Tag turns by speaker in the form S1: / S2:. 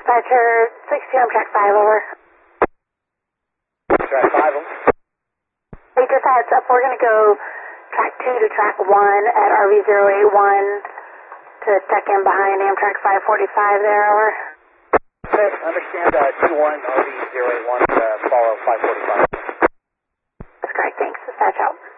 S1: Dispatcher 62 Amtrak 5, over.
S2: Track 5, over.
S1: Hey, just a heads up, we're going to go track 2 to track 1 at RV081 to check in behind Amtrak 545 there, over.
S2: Okay, understand 2-1, RV081.